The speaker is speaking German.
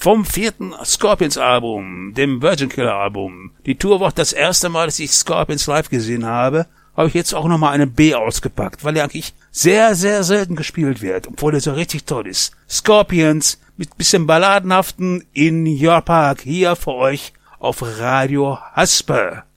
vom 4. Scorpions-Album, dem Virgin Killer-Album. Die Tour war das erste Mal, dass ich Scorpions live gesehen habe ich jetzt auch nochmal eine B ausgepackt, weil er eigentlich sehr, sehr selten gespielt wird, obwohl er so richtig toll ist. Scorpions mit bisschen balladenhaften In Your Park hier für euch auf Radio Haspe.